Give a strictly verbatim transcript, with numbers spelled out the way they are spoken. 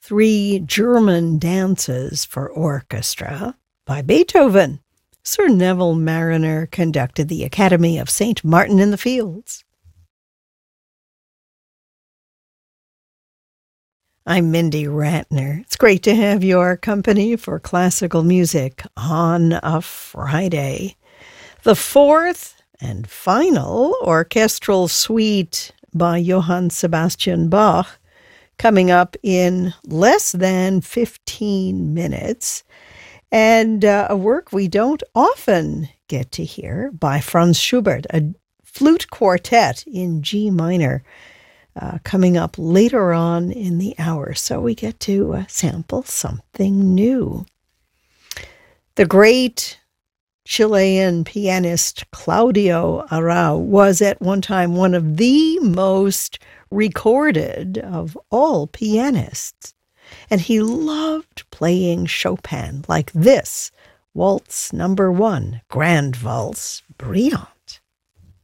Three German Dances for Orchestra by Beethoven. Sir Neville Marriner conducted the Academy of Saint Martin in the Fields. I'm Mindy Ratner. It's great to have your company for classical music on a Friday. The fourth and final orchestral suite by Johann Sebastian Bach coming up in less than fifteen minutes, and uh, a work we don't often get to hear by Franz Schubert, a flute quartet in G minor, uh, coming up later on in the hour, so we get to uh, sample something new. The great Chilean pianist Claudio Arrau was at one time one of the most recorded of all pianists, and he loved playing Chopin like this, Waltz Number One, Grand Valse Brillante.